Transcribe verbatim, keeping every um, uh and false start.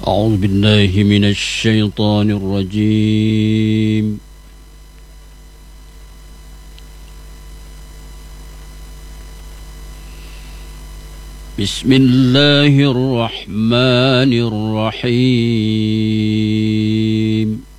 أعوذ بالله من الشيطان الرجيم. بسم الله الرحمن الرحيم.